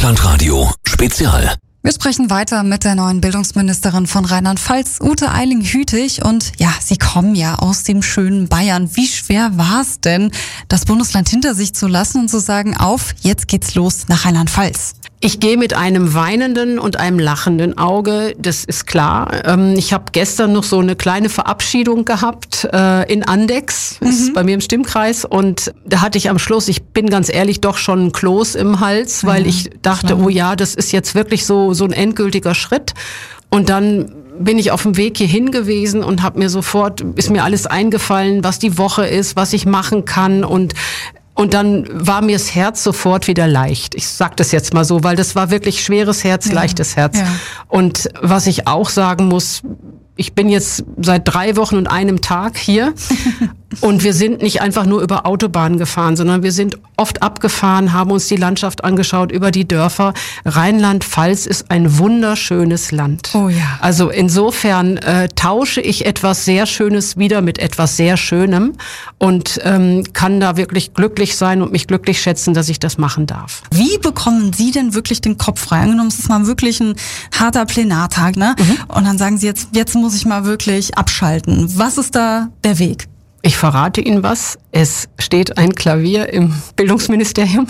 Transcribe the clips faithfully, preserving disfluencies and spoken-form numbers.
Rockland-Radio Spezial. Wir sprechen weiter mit der neuen Bildungsministerin von Rheinland-Pfalz, Ute Eiling-Hütig. Und ja, Sie kommen ja aus dem schönen Bayern. Wie schwer war es denn, das Bundesland hinter sich zu lassen und zu sagen, auf, jetzt geht's los nach Rheinland-Pfalz? Ich gehe mit einem weinenden und einem lachenden Auge, das ist klar. Ich habe gestern noch so eine kleine Verabschiedung gehabt in Andex, das ist bei mir im Stimmkreis. Und da hatte ich am Schluss, ich bin ganz ehrlich, doch schon ein Kloß im Hals, weil ja, ich dachte, klar. oh ja, das ist jetzt wirklich so, so ein endgültiger Schritt. Und dann bin ich auf dem Weg hierhin gewesen und habe mir sofort, ist mir alles eingefallen, was die Woche ist, was ich machen kann. Und Und dann war mir das Herz sofort wieder leicht. Ich sag das jetzt mal so, weil das war wirklich schweres Herz, ja, leichtes Herz. Ja. Und was ich auch sagen muss, ich bin jetzt seit drei Wochen und einem Tag hier und wir sind nicht einfach nur über Autobahnen gefahren, sondern wir sind oft abgefahren, haben uns die Landschaft angeschaut, über die Dörfer. Rheinland-Pfalz ist ein wunderschönes Land. Oh ja. Also insofern äh, tausche ich etwas sehr Schönes wieder mit etwas sehr Schönem und ähm, kann da wirklich glücklich sein und mich glücklich schätzen, dass ich das machen darf. Wie bekommen Sie denn wirklich den Kopf frei? Angenommen, es ist mal wirklich ein harter Plenartag, ne? Mhm. Und dann sagen Sie jetzt, jetzt muss ich mal wirklich abschalten. Was ist da der Weg? Ich verrate Ihnen was. Es steht ein Klavier im Bildungsministerium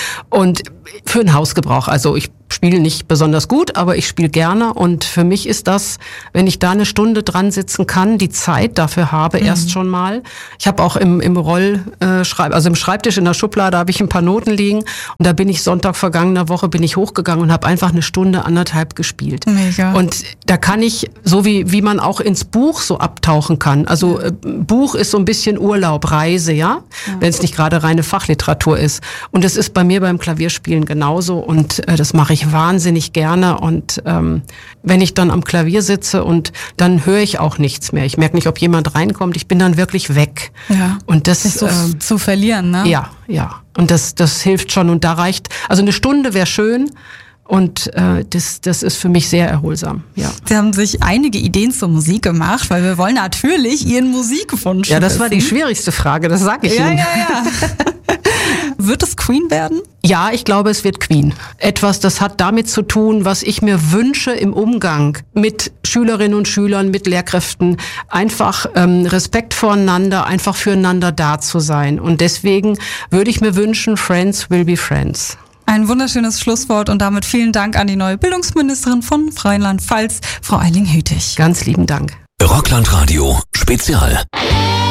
und für den Hausgebrauch. Also ich spiele nicht besonders gut, aber ich spiele gerne. Und für mich ist das, wenn ich da eine Stunde dran sitzen kann, die Zeit dafür habe, mhm. erst schon mal. Ich habe auch im, im Roll, äh, Schreib, also im Schreibtisch in der Schublade habe ich ein paar Noten liegen. Und da bin ich Sonntag vergangener Woche bin ich hochgegangen und habe einfach eine Stunde, anderthalb gespielt. Mega. Und da kann ich, so wie, wie man auch ins Buch so abtauchen kann. Also äh, Buch ist so ein bisschen Urlaub, Reise, ja, ja. wenn es nicht gerade reine Fachliteratur ist. Und es ist bei mir beim Klavierspielen genauso. Und äh, das mache ich wahnsinnig gerne und ähm, wenn ich dann am Klavier sitze und dann höre ich auch nichts mehr. Ich merke nicht, ob jemand reinkommt. Ich bin dann wirklich weg. Ja. Und das sich so ähm, zu verlieren, ne? Ja, ja. Und das das hilft schon und da reicht. Also eine Stunde wäre schön. Und äh, das, das ist für mich sehr erholsam. Ja. Sie haben sich einige Ideen zur Musik gemacht, weil wir wollen natürlich Ihren Musikwunsch. Ja, das wissen. war die schwierigste Frage, das sage ich ja, Ihnen. Ja, ja, Wird es Queen werden? Ja, ich glaube, es wird Queen. Etwas, das hat damit zu tun, was ich mir wünsche im Umgang mit Schülerinnen und Schülern, mit Lehrkräften. Einfach ähm, Respekt voreinander, einfach füreinander da zu sein. Und deswegen würde ich mir wünschen, Friends will be friends. Ein wunderschönes Schlusswort und damit vielen Dank an die neue Bildungsministerin von Rheinland-Pfalz, Frau Eiling-Hütig. Ganz lieben Dank. Rockland-Radio Spezial.